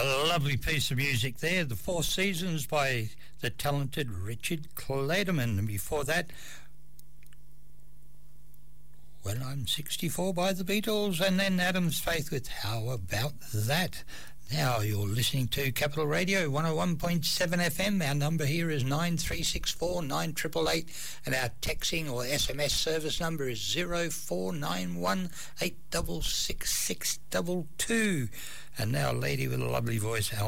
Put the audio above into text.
A lovely piece of music there, The Four Seasons by the talented Richard Clayderman. And before that, When I'm 64 by the Beatles, and then Adam's Faith with How About That. Now you're listening to Capital Radio 101.7 FM. Our number here is 9364 9888, and our texting or SMS service number is 0491 866 622. And now a lady with a lovely voice,